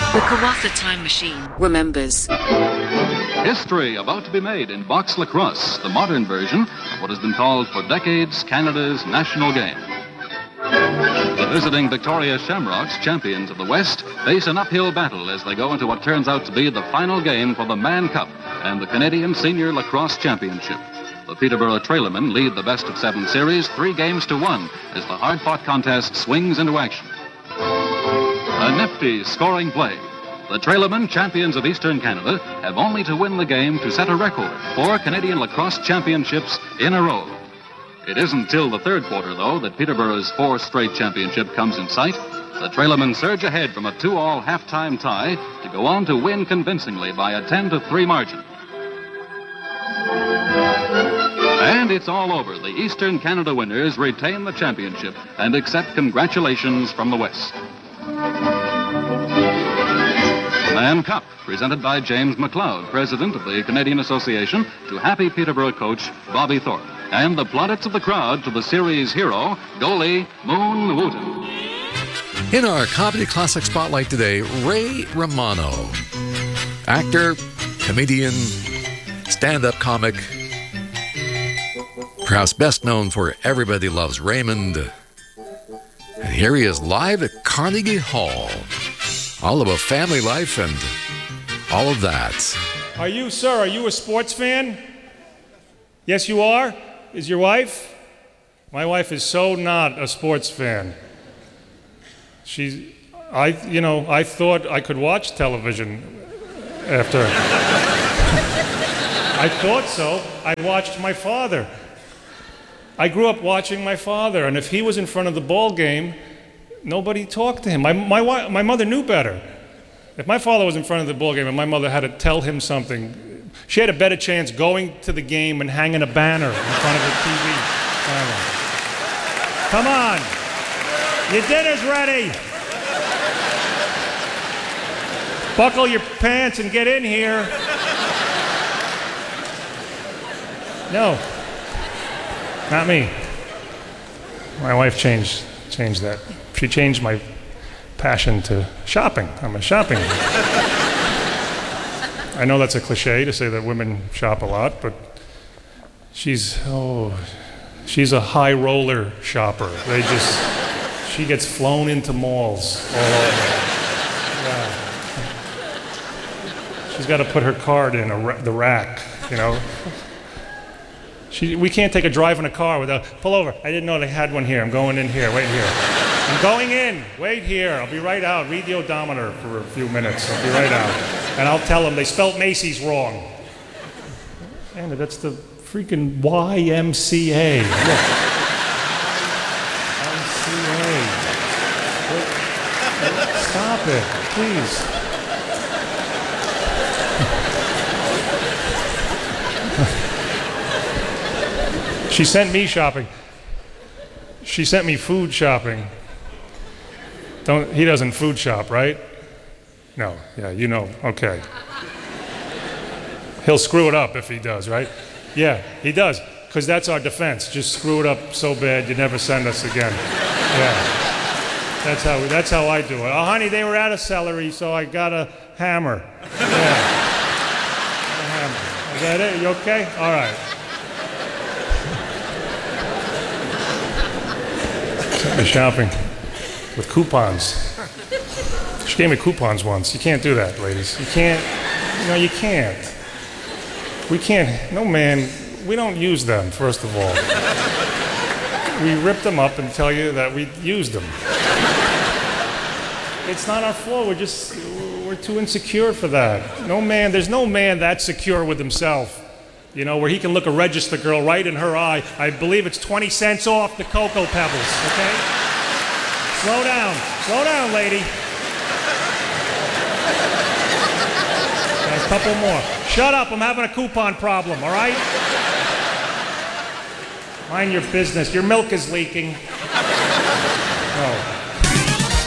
The Karatha Time Machine remembers. History about to be made in box lacrosse, the modern version of what has been called for decades Canada's national game. The visiting Victoria Shamrocks, champions of the West, face an uphill battle as they go into what turns out to be the final game for the Mann Cup and the Canadian Senior Lacrosse Championship. The Peterborough Trailermen lead the best-of-7 series 3-1 as the hard-fought contest swings into action. A nifty scoring play. The Trailermen, champions of Eastern Canada, have only to win the game to set a record, 4 Canadian lacrosse championships in a row. It isn't till the third quarter, though, that Peterborough's 4th straight championship comes in sight. The Trailermen surge ahead from a 2-all halftime tie to go on to win convincingly by a 10-3 margin. And it's all over. The Eastern Canada winners retain the championship and accept congratulations from the West. Mann Cup, presented by James McLeod, president of the Canadian Association, to happy Peterborough coach Bobby Thorpe. And the plaudits of the crowd to the series hero, goalie Moon Wooten. In our Comedy Classic Spotlight today, Ray Romano. Actor, comedian, stand-up comic, perhaps best known for Everybody Loves Raymond. And here he is live at Carnegie Hall. All about family life and all of that. Are you a sports fan? Yes, you are? Is your wife? My wife is so not a sports fan. I thought I could watch television after. I thought so. I watched my father. I grew up watching my father, and if he was in front of the ball game, nobody talked to him. My mother knew better. If my father was in front of the ball game and my mother had to tell him something, she had a better chance going to the game and hanging a banner in front of the TV. Come on. Your dinner's ready. Buckle your pants and get in here. No. Not me. My wife changed that. She changed my passion to shopping. I'm a shopping. I know that's a cliche to say that women shop a lot, but she's a high roller shopper. She gets flown into malls all over. Yeah. She's got to put her card in the rack, you know. We can't take a drive in a car without, pull over. I didn't know they had one here. I'm going in here. Wait here. I'm going in. Wait here. I'll be right out. Read the odometer for a few minutes. I'll be right out. And I'll tell them they spelled Macy's wrong. And that's the freaking YMCA. Look. YMCA. Stop it, please. She sent me shopping. She sent me food shopping. He doesn't food shop, right? No, yeah, you know, okay. He'll screw it up if he does, right? Yeah, he does, because that's our defense. Just screw it up so bad you never send us again. Yeah, that's how I do it. Oh, honey, they were out of celery, so I got a hammer. Yeah, a hammer. Is that it? You okay? All right. Sent me shopping with coupons. She gave me coupons once. You can't do that, ladies. You can't. No, you can't. We can't. No, man. We don't use them, first of all. We rip them up and tell you that we used them. It's not our fault. We're too insecure for that. No man. There's no man that secure with himself. You know, where he can look a register girl right in her eye. I believe it's 20 cents off the Cocoa Pebbles, okay? Slow down, lady. Got a couple more. Shut up, I'm having a coupon problem, all right? Mind your business, your milk is leaking. Oh.